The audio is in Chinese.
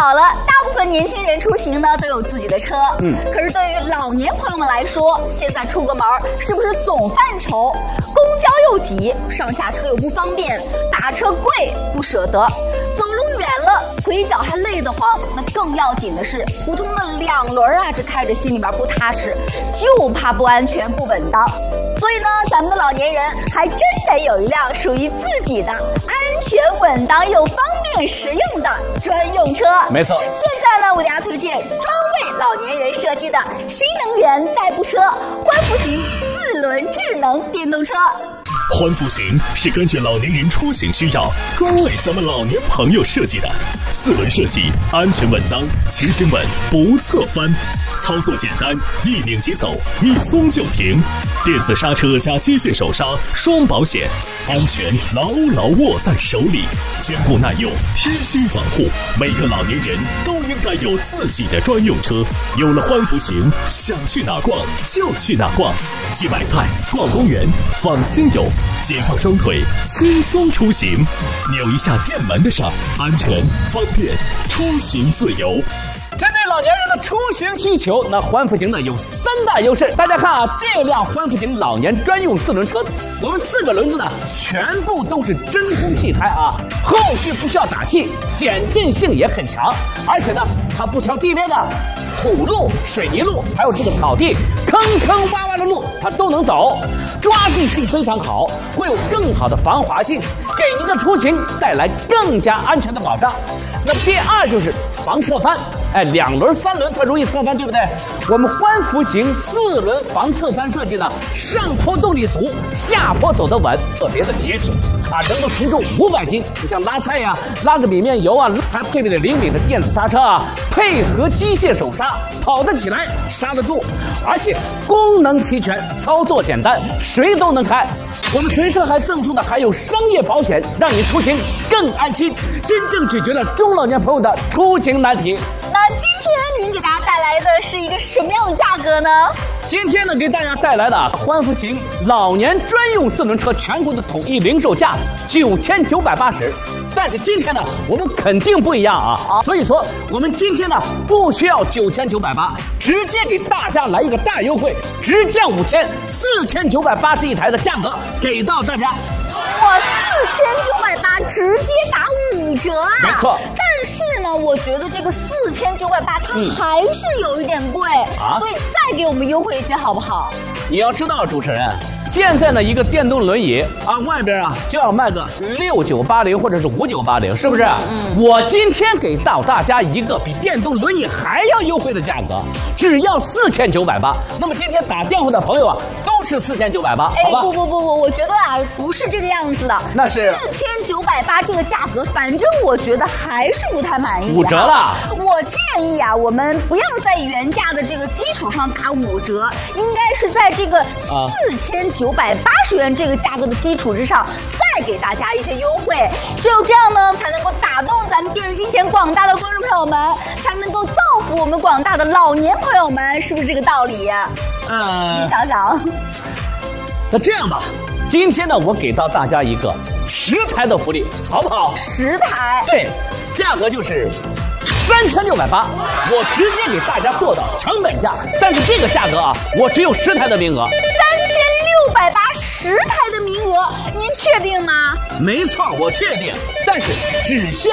好了，大部分年轻人出行呢都有自己的车，可是对于老年朋友们来说，现在出个门是不是总犯愁？公交又挤，上下车又不方便，打车贵不舍得，走路远了腿脚还累得慌。那更要紧的是，普通的2轮啊，这开着心里面不踏实，就怕不安全不稳当。所以呢，咱们的老年人还真得有一辆属于自己的安全稳当又方便实用的专用车。 没错， 现在呢，我给大家推荐专为老年人设计的新能源代步车欢福行4轮智能电动车。 欢福行是根据老年人出行需要，专为咱们老年朋友设计的。4轮设计，安全稳当，骑行稳，不侧翻，操作简单，一拧即走，一松就停，电子刹车加机械手刹，双保险，安全牢牢握在手里，坚固耐用，贴心防护。每个老年人都应该有自己的专用车。有了欢福行，想去哪逛就去哪逛，去买菜、逛公园，放心游，解放双腿，轻松出行。扭一下电门的刹，安全方便，出行自由。 针对老年人的出行需求，那欢福行呢有3大优势。大家看啊，这辆欢福行老年专用4轮车，我们4个轮子呢全部都是真空气胎啊，后续不需要打气，减震性也很强，而且呢它不挑地面的土路、水泥路，还有这个草地坑坑洼洼的路它都能走，抓地性非常好，会有更好的防滑性，给您的出行带来更加安全的保障。那第2就是防侧翻。2轮、3轮它容易侧翻，对不对？我们欢福行4轮防侧翻设计呢，上坡动力足，下坡走得稳，特别的结实啊，能够承重500斤。你像拉菜呀、拉个米面油啊，还配备了灵敏的电子刹车啊，配合机械手刹，跑得起来，刹得住，而且功能齐全，操作简单，谁都能开。我们随车还赠送的还有商业保险，让你出行更安心，真正解决了中老年朋友的出行难题。 那今天您给大家带来的是一个什么样的价格呢？ 今天呢，给大家带来的欢福行老年专用4轮车全国的统一零售价9980，但是今天呢，我们肯定不一样啊！所以说，我们今天呢不需要9980，直接给大家来一个大优惠，直降5000，4980一台的价格给到大家。 哇，4980直接打5折啊！ 没错。 但是呢，我觉得这个4980它还是有一点贵，所以再给我们优惠一些好不好？ 你要知道，主持人，现在呢一个电动轮椅啊，外边啊就要卖个6980或者是5980，是不是？我今天给到大家一个比电动轮椅还要优惠的价格，只要4980。那么今天打电话的朋友啊，都是4980，好吧？ 不，我觉得啊不是这个样子的。 那是 4980这个价格，反正我觉得还是不太满意。 5折了。 我建议啊，我们不要在原价的这个基础上打5折，应该是在这个4980元这个价格的基础之上，再给大家一些优惠。只有这样呢，才能够打动咱们电视机前广大的观众朋友们，才能够造福我们广大的老年朋友们，是不是这个道理？你想想。 那这样吧，今天呢，我给到大家一个10台的福利，好不好 ？10台。 对，价格就是3680，我直接给大家做到成本价，但是这个价格啊，我只有10台的名额。 3680，10台的名额，您确定吗？ 没错，我确定，但是只限